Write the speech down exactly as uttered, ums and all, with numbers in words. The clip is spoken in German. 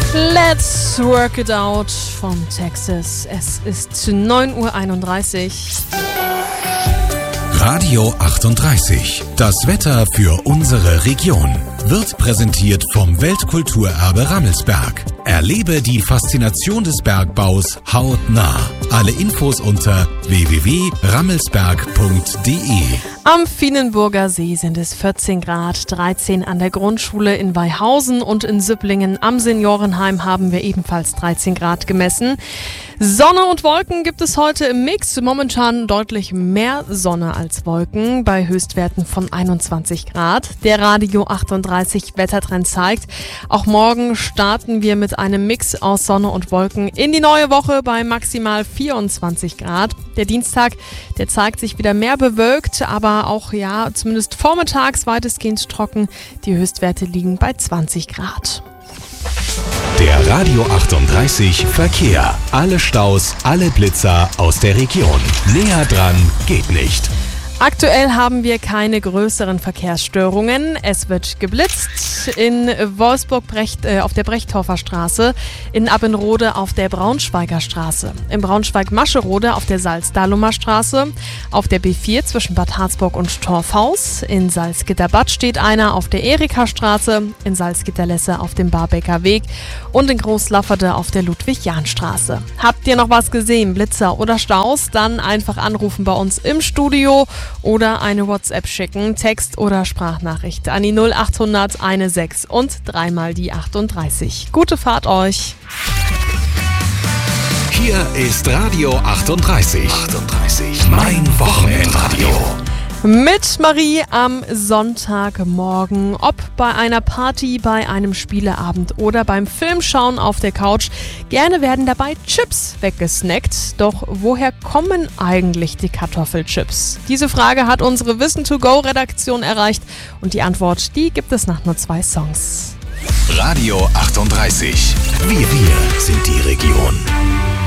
Let's work it out von Texas. Es ist neun Uhr einunddreißig. Radio achtunddreißig. Das Wetter für unsere Region wird präsentiert vom Weltkulturerbe Rammelsberg. Erlebe die Faszination des Bergbaus hautnah. Alle Infos unter w w w punkt rammelsberg punkt d e. Am Fienenburger See sind es vierzehn Grad, dreizehn an der Grundschule in Weihausen und in Süpplingen am Seniorenheim haben wir ebenfalls dreizehn Grad gemessen. Sonne und Wolken gibt es heute im Mix. Momentan deutlich mehr Sonne als Wolken bei Höchstwerten von einundzwanzig Grad. Der Radio achtunddreißig Wettertrend zeigt, auch morgen starten wir mit einem Mix aus Sonne und Wolken in die neue Woche bei maximal vierundzwanzig Grad. Der Dienstag, der zeigt sich wieder mehr bewölkt, aber auch ja zumindest vormittags weitestgehend trocken. Die Höchstwerte liegen bei zwanzig Grad. Der Radio achtunddreißig Verkehr. Alle Staus, alle Blitzer aus der Region. Näher dran geht nicht. Aktuell haben wir keine größeren Verkehrsstörungen. Es wird geblitzt in Wolfsburg-Brecht, äh, auf der Brechthofer Straße, in Abbenrode auf der Braunschweiger Straße, in Braunschweig-Mascherode auf der Salzdalumer Straße, auf der B vier zwischen Bad Harzburg und Torfhaus, in Salzgitter-Bad steht einer auf der Erika-Straße, in Salzgitter-Lesse auf dem Barbecker Weg und in Großlafferde auf der Ludwig-Jahn-Straße. Habt ihr noch was gesehen, Blitzer oder Staus? Dann einfach anrufen bei uns im Studio oder eine WhatsApp schicken, Text- oder Sprachnachricht an die null achthundert sechzehn und dreimal die achtunddreißig. Gute Fahrt euch! Hier ist Radio achtunddreißig. achtunddreißig. Mein Wochenendradio. Mit Marie am Sonntagmorgen. Ob bei einer Party, bei einem Spieleabend oder beim Filmschauen auf der Couch. Gerne werden dabei Chips weggesnackt. Doch woher kommen eigentlich die Kartoffelchips? Diese Frage hat unsere Wissen-to-go-Redaktion erreicht. Und die Antwort, die gibt es nach nur zwei Songs. Radio achtunddreißig. Wir, wir sind die Region.